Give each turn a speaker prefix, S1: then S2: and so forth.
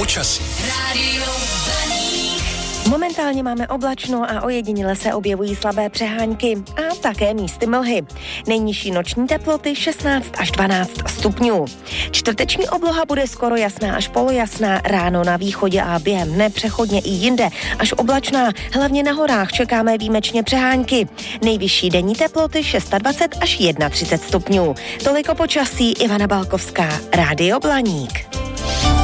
S1: Počasí.
S2: Momentálně máme oblačno a ojediněle se objevují slabé přehánky a také místy mlhy. Nejnižší noční teploty 16 až 12 stupňů. Čtvrteční obloha bude skoro jasná až polojasná, ráno na východě a během dne přechodně i jinde až oblačná. Hlavně na horách čekáme výjimečně přehánky. Nejvyšší denní teploty 26 až 31 stupňů. Toliko počasí, Ivana Balkovská, Rádio Blaník.